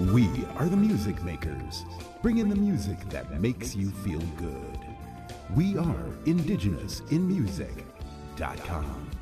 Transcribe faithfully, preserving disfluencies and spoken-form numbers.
We are the music makers, bringing the music that makes you feel good. We are indigenous in music dot com.